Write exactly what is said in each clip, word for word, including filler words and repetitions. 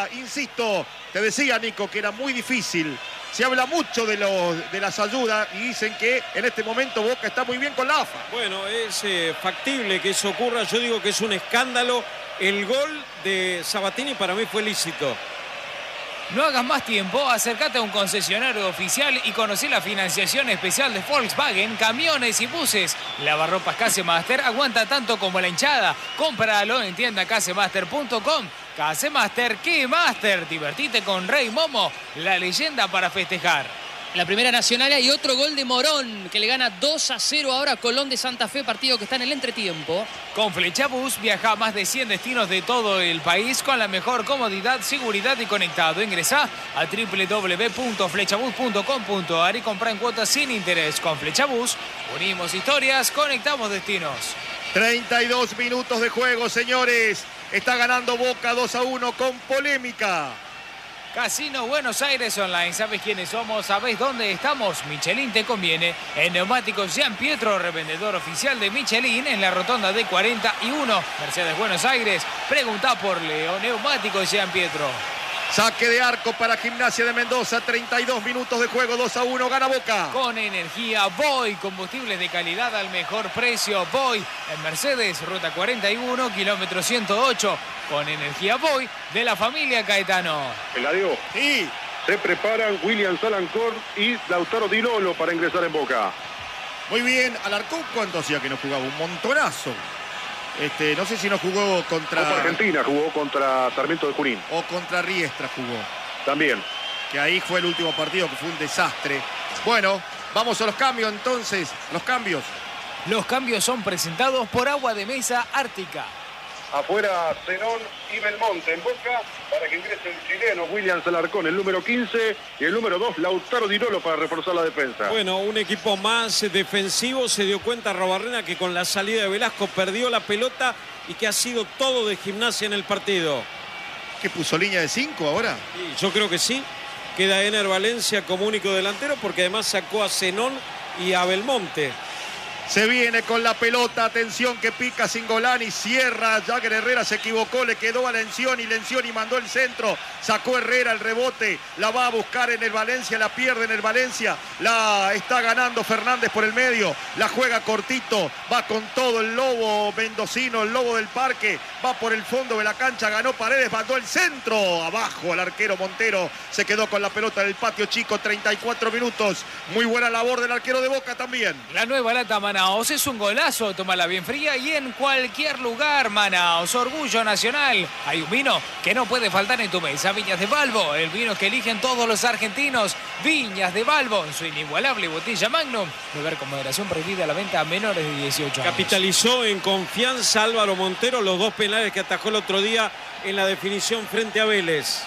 insisto, te decía Nico que era muy difícil. Se habla mucho de, los, de las ayudas y dicen que en este momento Boca está muy bien con la A F A. Bueno, es eh, factible que eso ocurra. Yo digo que es un escándalo. El gol de Sabatini para mí fue lícito. No hagas más tiempo, acércate a un concesionario oficial y conocí la financiación especial de Volkswagen, camiones y buses. Lavarropas Casemaster aguanta tanto como la hinchada. Cómpralo en tienda casemaster punto com. Casemaster, ¿qué Master? Divertite con Rey Momo, la leyenda para festejar. La Primera Nacional hay otro gol de Morón, que le gana dos a cero ahora a Colón de Santa Fe, partido que está en el entretiempo. Con Flechabús viaja a más de cien destinos de todo el país con la mejor comodidad, seguridad y conectado. Ingresá a doble u doble u doble u punto flechabús punto com punto a r y compra en cuotas sin interés. Con Flechabús unimos historias, conectamos destinos. treinta y dos minutos de juego, señores. Está ganando Boca dos a uno con polémica. Casino Buenos Aires Online. ¿Sabes quiénes somos? ¿Sabés dónde estamos? Michelin te conviene. En Neumáticos Gian Pietro, revendedor oficial de Michelin en la rotonda de cuarenta y uno. Mercedes Buenos Aires. Pregunta por Leo. Neumáticos Gian Pietro. Saque de arco para Gimnasia de Mendoza. treinta y dos minutos de juego. dos a uno. Gana Boca. Con energía Voy. Combustibles de calidad al mejor precio. Voy. En Mercedes, ruta cuarenta y uno, kilómetro ciento ocho. Con energía Voy de la familia Caetano. Eladio. Sí. Se preparan William Salancor y Lautaro Di Lolo para ingresar en Boca. Muy bien. Alarcón, ¿cuánto hacía que no jugaba? Un montonazo. Este, no sé si no jugó contra... Copa Argentina jugó contra Sarmiento de Junín. O contra Riestra jugó. También. Que ahí fue el último partido, que fue un desastre. Bueno, vamos a los cambios entonces. Los cambios. Los cambios son presentados por Agua de Mesa Ártica. Afuera Zenón y Belmonte en Boca para que ingrese el chileno William Alarcón, el número quince, y el número dos, Lautaro Di Lolo, para reforzar la defensa. Bueno, un equipo más defensivo. Se dio cuenta Robarrena que con la salida de Velasco perdió la pelota y que ha sido todo de Gimnasia en el partido. ¿Qué puso línea de cinco ahora? Sí, yo creo que sí. Queda Ener Valencia como único delantero porque además sacó a Zenón y a Belmonte. Se viene con la pelota, atención que pica Singolani, cierra, Jagger Herrera se equivocó, le quedó a Lencioni, Lencioni mandó el centro, sacó Herrera el rebote, la va a buscar en el Valencia, la pierde en el Valencia, la está ganando Fernández por el medio, la juega cortito, va con todo el lobo mendocino, el lobo del parque, va por el fondo de la cancha, ganó Paredes, mandó el centro, abajo el arquero Montero, se quedó con la pelota en el patio chico, treinta y cuatro minutos, muy buena labor del arquero de Boca también. La nueva lata Manaos es un golazo, tómala bien fría y en cualquier lugar. Manaos, orgullo nacional. Hay un vino que no puede faltar en tu mesa. Viñas de Balbo, el vino que eligen todos los argentinos. Viñas de Balbo, en su inigualable botella Magnum. Beber con moderación, prohibida la venta a menores de dieciocho años. Capitalizó en confianza Álvaro Montero los dos penales que atajó el otro día en la definición frente a Vélez.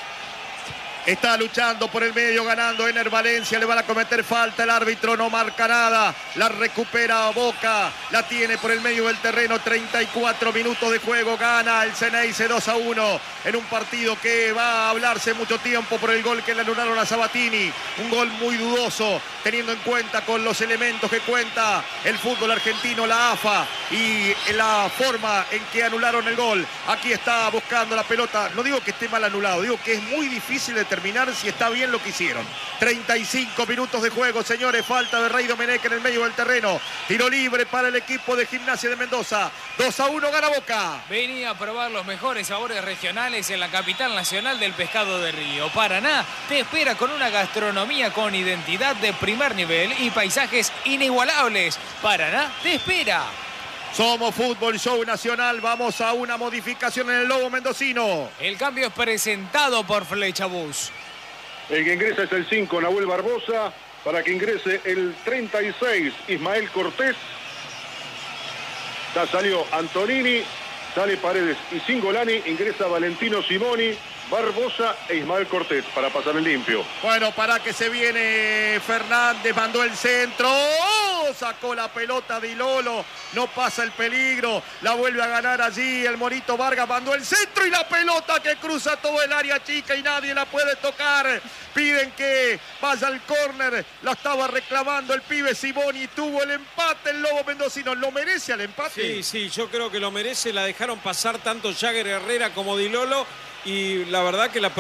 Está luchando por el medio, ganando Ener Valencia, le van a cometer falta, el árbitro no marca nada, la recupera Boca, la tiene por el medio del terreno, treinta y cuatro minutos de juego, gana el Ceneice dos a uno, en un partido que va a hablarse mucho tiempo por el gol que le anularon a Sabatini, un gol muy dudoso, teniendo en cuenta con los elementos que cuenta el fútbol argentino, la A F A, y la forma en que anularon el gol. Aquí está buscando la pelota, no digo que esté mal anulado, digo que es muy difícil de determinar si está bien lo que hicieron. treinta y cinco minutos de juego, señores, falta de Rey Domenech en el medio del terreno, tiro libre para el equipo de Gimnasia de Mendoza, dos a uno gana Boca. Venía a probar los mejores sabores regionales en la capital nacional del pescado de río. Paraná te espera con una gastronomía con identidad de primer nivel y paisajes inigualables. Paraná te espera. Somos Fútbol Show Nacional, vamos a una modificación en el lobo mendocino. El cambio es presentado por Flechabús. El que ingresa es el cinco, Nahuel Barbosa, para que ingrese el treinta y seis, Ismael Cortés. Ya salió Antonini, sale Paredes y Singolani, ingresa Valentino Simoni, Barbosa e Ismael Cortés para pasar el limpio. Bueno, para que se viene Fernández, mandó el centro, ¡oh! Sacó la pelota Di Lolo, no pasa el peligro, la vuelve a ganar allí el Morito Vargas, mandó el centro y la pelota que cruza todo el área chica y nadie la puede tocar. Piden que vaya al córner, la estaba reclamando el pibe Simoni, tuvo el empate el lobo mendocino, ¿lo merece al empate? Sí, sí, yo creo que lo merece, la dejaron pasar tanto Jagger Herrera como Di Lolo y la verdad que la